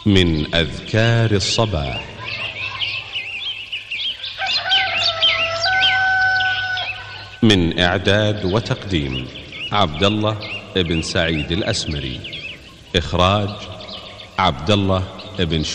من أذكار الصباح. من إعداد وتقديم عبد الله بن سعيد الأسمري. إخراج عبد الله بن